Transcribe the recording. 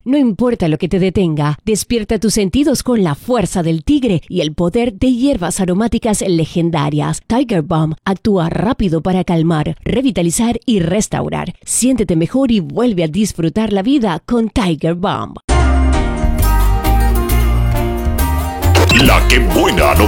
No importa lo que te detenga, despierta tus sentidos con la fuerza del tigre y el poder de hierbas aromáticas legendarias. Tiger Balm actúa rápido para calmar, revitalizar y restaurar. Siéntete mejor y vuelve a disfrutar la vida con Tiger Balm. La que buena